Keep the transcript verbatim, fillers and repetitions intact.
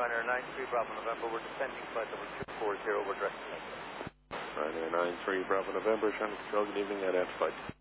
Ryanair nine three Bravo November, we're descending flight number two four zero, we're directed to London. Ryanair nine three Bravo November, Shannon Control, good evening, identified.